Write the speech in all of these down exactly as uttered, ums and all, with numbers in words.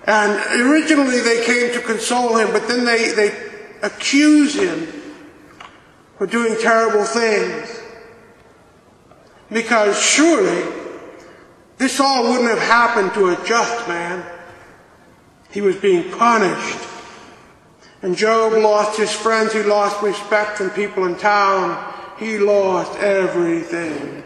And originally they came to console him, but then they, they accuse him of doing terrible things. Because surely this all wouldn't have happened to a just man. He was being punished. And Job lost his friends, he lost respect from people in town, he lost everything.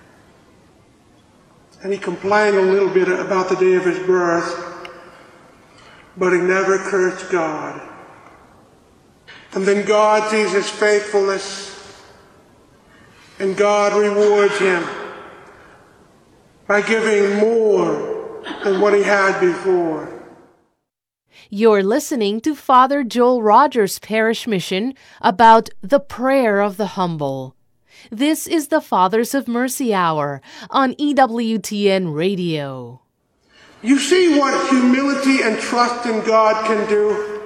And he complained a little bit about the day of his birth, but he never cursed God. And then God sees his faithfulness, and God rewards him by giving more than what he had before. You're listening to Father Joel Rogers' parish mission about the prayer of the humble. This is the Fathers of Mercy Hour on E W T N Radio. You see what humility and trust in God can do?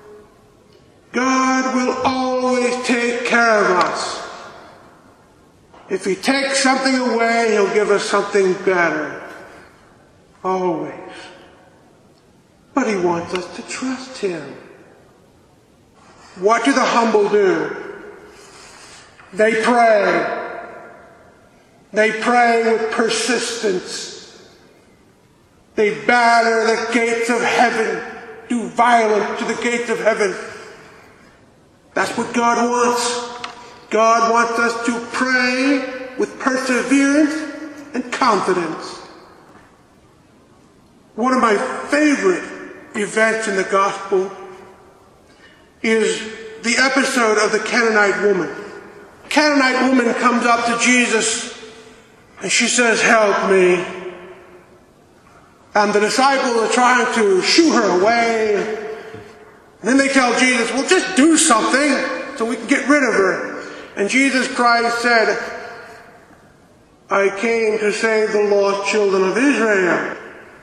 God will always take care of us. If he takes something away, he'll give us something better. Always. But he wants us to trust him. What do the humble do? They pray. They pray with persistence. They batter the gates of heaven, do violence to the gates of heaven. That's what God wants. God wants us to pray with perseverance and confidence. One of my favorite events in the gospel is the episode of the Canaanite woman. The Canaanite woman comes up to Jesus and she says, "Help me." And the disciples are trying to shoo her away. And then they tell Jesus, "Well, just do something so we can get rid of her." And Jesus Christ said, "I came to save the lost children of Israel."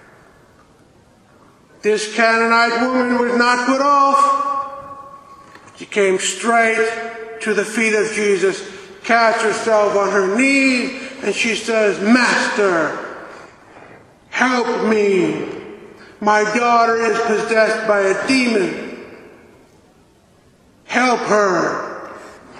This Canaanite woman was not put off. She came straight to the feet of Jesus, cast herself on her knees, and she says, "Master, help me. My daughter is possessed by a demon. Help her."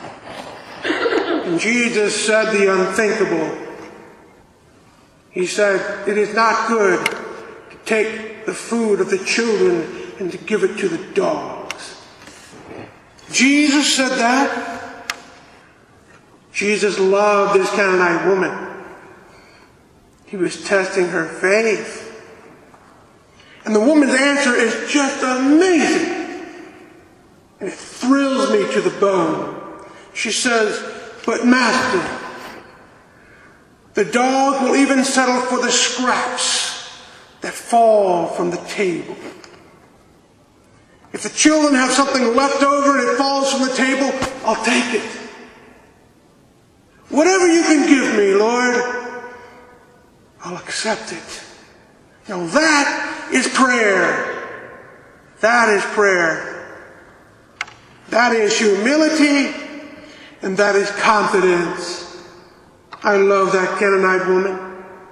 And Jesus said the unthinkable. He said, "It is not good to take the food of the children and to give it to the dogs." Jesus said that. Jesus loved this Canaanite woman. He was testing her faith. And the woman's answer is just amazing. And it thrills me to the bone. She says, "But Master, the dog will even settle for the scraps that fall from the table. If the children have something left over and it falls from the table, I'll take it. Whatever you can give me, Lord, I'll accept it." Now that is prayer. That is prayer. That is humility, and that is confidence. I love that Canaanite woman.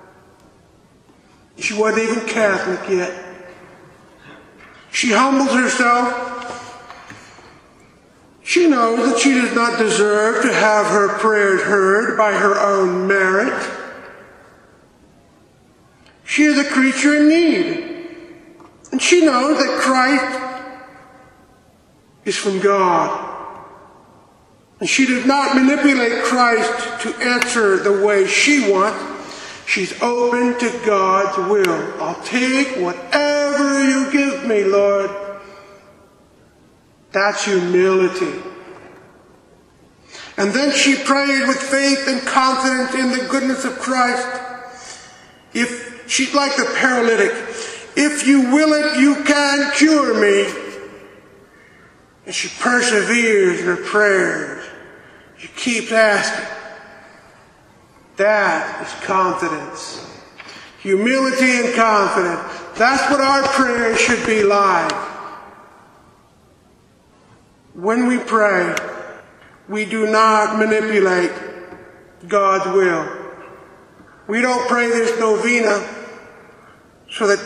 She wasn't even Catholic yet. She humbles herself. She knows that she does not deserve to have her prayers heard by her own merit. She is a creature in need. And she knows that Christ is from God. And she does not manipulate Christ to answer the way she wants. She's open to God's will. "I'll take whatever you give me, Lord." That's humility. And then she prayed with faith and confidence in the goodness of Christ. If she's like the paralytic, "If you will it, you can cure me." And she perseveres in her prayers. She keeps asking. That is confidence. Humility and confidence. That's what our prayers should be like. When we pray, we do not manipulate God's will. We don't pray this novena so that